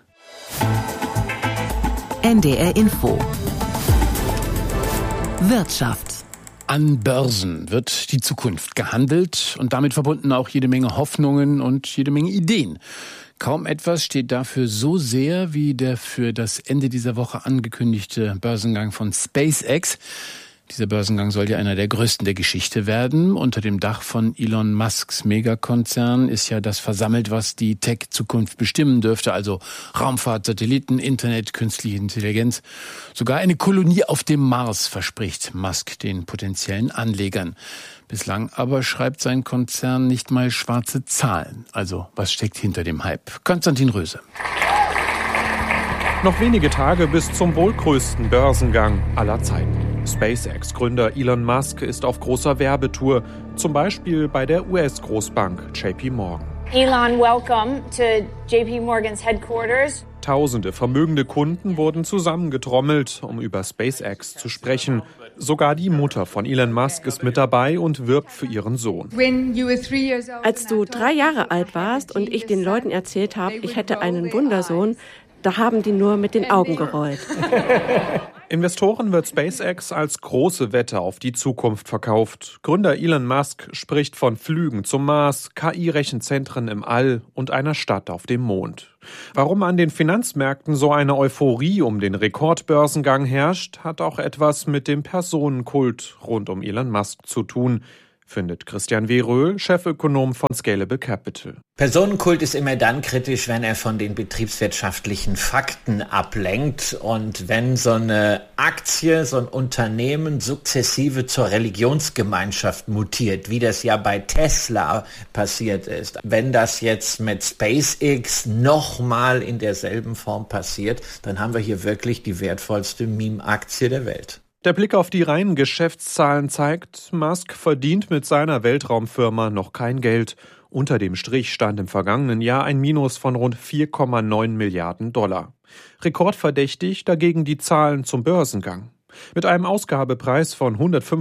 NDR Info. Wirtschaft. An Börsen wird die Zukunft gehandelt und damit verbunden auch jede Menge Hoffnungen und jede Menge Ideen. Kaum etwas steht dafür so sehr wie der für das Ende dieser Woche angekündigte Börsengang von SpaceX. Dieser Börsengang soll ja einer der größten der Geschichte werden. Unter dem Dach von Elon Musks Megakonzern ist ja das versammelt, was die Tech-Zukunft bestimmen dürfte. Also Raumfahrt, Satelliten, Internet, künstliche Intelligenz. Sogar eine Kolonie auf dem Mars verspricht Musk den potenziellen Anlegern. Bislang aber schreibt sein Konzern nicht mal schwarze Zahlen. Also was steckt hinter dem Hype? Konstantin Röse. Noch wenige Tage bis zum wohl größten Börsengang aller Zeiten. SpaceX-Gründer Elon Musk ist auf großer Werbetour, zum Beispiel bei der US-Großbank JP Morgan. Elon, welcome to JP Morgan's headquarters. Tausende vermögende Kunden wurden zusammengetrommelt, um über SpaceX zu sprechen. Sogar die Mutter von Elon Musk ist mit dabei und wirbt für ihren Sohn. Als du 3 Jahre alt warst und ich den Leuten erzählt habe, ich hätte einen Wundersohn, da haben die nur mit den Augen gerollt. Investoren wird SpaceX als große Wette auf die Zukunft verkauft. Gründer Elon Musk spricht von Flügen zum Mars, KI-Rechenzentren im All und einer Stadt auf dem Mond. Warum an den Finanzmärkten so eine Euphorie um den Rekordbörsengang herrscht, hat auch etwas mit dem Personenkult rund um Elon Musk zu tun, findet Christian W. Röhl, Chefökonom von Scalable Capital. Personenkult ist immer dann kritisch, wenn er von den betriebswirtschaftlichen Fakten ablenkt und wenn so eine Aktie, so ein Unternehmen sukzessive zur Religionsgemeinschaft mutiert, wie das ja bei Tesla passiert ist. Wenn das jetzt mit SpaceX nochmal in derselben Form passiert, dann haben wir hier wirklich die wertvollste Meme-Aktie der Welt. Der Blick auf die reinen Geschäftszahlen zeigt, Musk verdient mit seiner Weltraumfirma noch kein Geld. Unter dem Strich stand im vergangenen Jahr ein Minus von rund 4,9 Milliarden $. Rekordverdächtig dagegen die Zahlen zum Börsengang. Mit einem Ausgabepreis von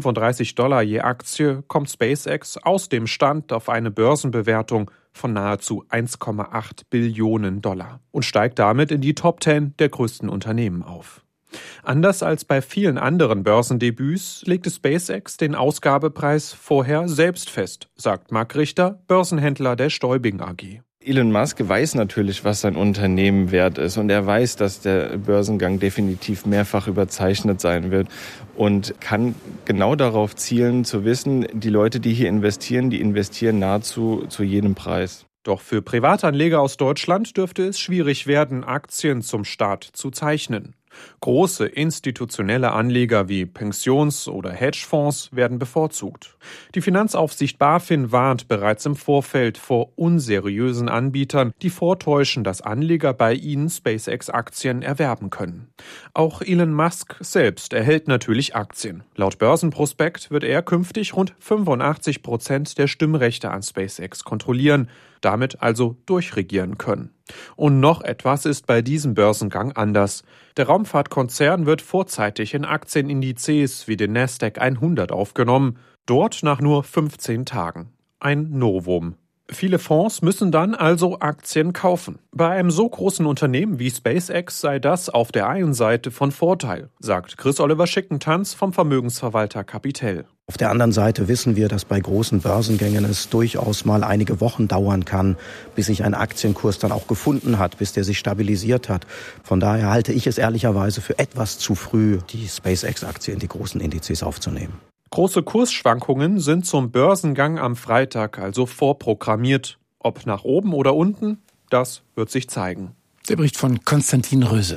$135 je Aktie kommt SpaceX aus dem Stand auf eine Börsenbewertung von nahezu 1,8 Billionen $ und steigt damit in die Top 10 der größten Unternehmen auf. Anders als bei vielen anderen Börsendebüts legte SpaceX den Ausgabepreis vorher selbst fest, sagt Marc Richter, Börsenhändler der Stäubing AG. Elon Musk weiß natürlich, was sein Unternehmen wert ist und er weiß, dass der Börsengang definitiv mehrfach überzeichnet sein wird und kann genau darauf zielen, zu wissen, die Leute, die hier investieren, die investieren nahezu zu jedem Preis. Doch für Privatanleger aus Deutschland dürfte es schwierig werden, Aktien zum Start zu zeichnen. Große institutionelle Anleger wie Pensions- oder Hedgefonds werden bevorzugt. Die Finanzaufsicht BaFin warnt bereits im Vorfeld vor unseriösen Anbietern, die vortäuschen, dass Anleger bei ihnen SpaceX-Aktien erwerben können. Auch Elon Musk selbst erhält natürlich Aktien. Laut Börsenprospekt wird er künftig rund 85% der Stimmrechte an SpaceX kontrollieren. damit also durchregieren können. Und noch etwas ist bei diesem Börsengang anders. Der Raumfahrtkonzern wird vorzeitig in Aktienindizes wie den Nasdaq 100 aufgenommen, dort nach nur 15 Tagen. Ein Novum. Viele Fonds müssen dann also Aktien kaufen. Bei einem so großen Unternehmen wie SpaceX sei das auf der einen Seite von Vorteil, sagt Chris-Oliver Schickentanz vom Vermögensverwalter Capitel. Auf der anderen Seite wissen wir, dass bei großen Börsengängen es durchaus mal einige Wochen dauern kann, bis sich ein Aktienkurs dann auch gefunden hat, bis der sich stabilisiert hat. Von daher halte ich es ehrlicherweise für etwas zu früh, die SpaceX-Aktie in die großen Indizes aufzunehmen. Große Kursschwankungen sind zum Börsengang am Freitag also vorprogrammiert. Ob nach oben oder unten, das wird sich zeigen. Der Bericht von Konstantin Röse.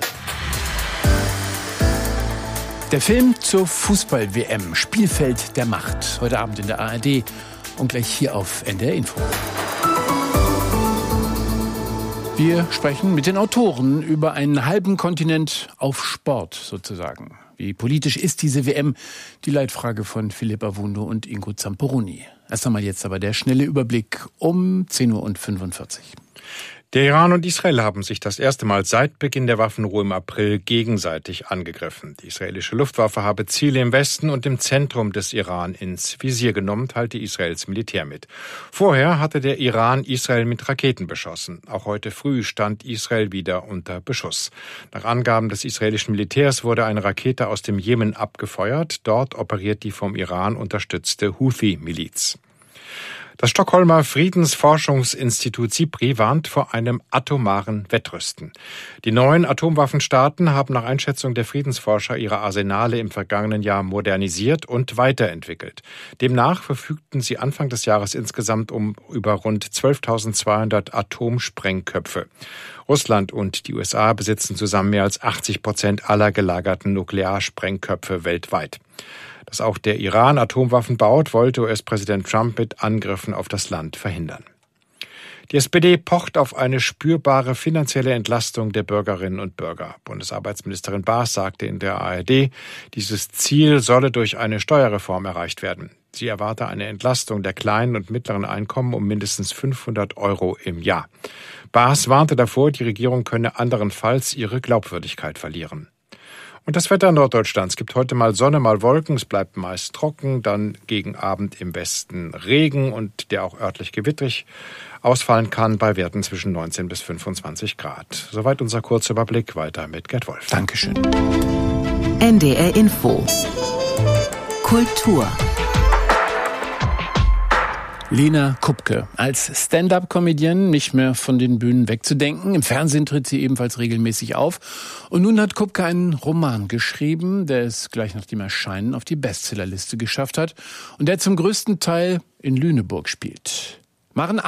Der Film zur Fußball-WM, Spielfeld der Macht. Heute Abend in der ARD und gleich hier auf NDR Info. Wir sprechen mit den Autoren über einen halben Kontinent auf Sport sozusagen. Wie politisch ist diese WM? Die Leitfrage von Philippa Wundo und Ingo Zamperoni. Erst einmal jetzt aber der schnelle Überblick um 10.45 Uhr. Der Iran und Israel haben sich das erste Mal seit Beginn der Waffenruhe im April gegenseitig angegriffen. Die israelische Luftwaffe habe Ziele im Westen und im Zentrum des Iran ins Visier genommen, teilte Israels Militär mit. Vorher hatte der Iran Israel mit Raketen beschossen. Auch heute früh stand Israel wieder unter Beschuss. Nach Angaben des israelischen Militärs wurde eine Rakete aus dem Jemen abgefeuert. Dort operiert die vom Iran unterstützte Houthi-Miliz. Das Stockholmer Friedensforschungsinstitut SIPRI warnt vor einem atomaren Wettrüsten. Die neuen Atomwaffenstaaten haben nach Einschätzung der Friedensforscher ihre Arsenale im vergangenen Jahr modernisiert und weiterentwickelt. Demnach verfügten sie Anfang des Jahres insgesamt über rund 12.200 Atomsprengköpfe. Russland und die USA besitzen zusammen mehr als 80% aller gelagerten Nuklearsprengköpfe weltweit. Dass auch der Iran Atomwaffen baut, wollte US-Präsident Trump mit Angriffen auf das Land verhindern. Die SPD pocht auf eine spürbare finanzielle Entlastung der Bürgerinnen und Bürger. Bundesarbeitsministerin Baas sagte in der ARD, dieses Ziel solle durch eine Steuerreform erreicht werden. Sie erwarte eine Entlastung der kleinen und mittleren Einkommen um mindestens 500 € im Jahr. Baas warnte davor, die Regierung könne anderenfalls ihre Glaubwürdigkeit verlieren. Und das Wetter Norddeutschlands gibt heute mal Sonne, mal Wolken. Es bleibt meist trocken, dann gegen Abend im Westen Regen und der auch örtlich gewittrig ausfallen kann bei Werten zwischen 19 bis 25 Grad. Soweit unser Kurzüberblick. Weiter mit Gerd Wolf. Dankeschön. NDR Info. Kultur. Lena Kupke, als Stand-up-Comedian nicht mehr von den Bühnen wegzudenken. Im Fernsehen tritt sie ebenfalls regelmäßig auf. Und nun hat Kupke einen Roman geschrieben, der es gleich nach dem Erscheinen auf die Bestsellerliste geschafft hat und der zum größten Teil in Lüneburg spielt. Maren